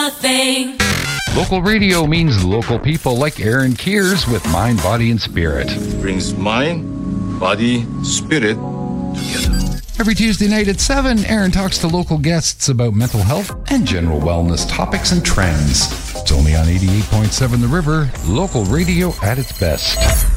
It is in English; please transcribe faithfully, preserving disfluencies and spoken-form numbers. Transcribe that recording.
thing. Local radio means local people like Aaron Kears with Mind, Body, and Spirit. Brings mind, body, spirit together. Every Tuesday night at seven, Aaron talks to local guests about mental health and general wellness topics and trends. It's only on eighty-eight point seven The River, local radio at its best.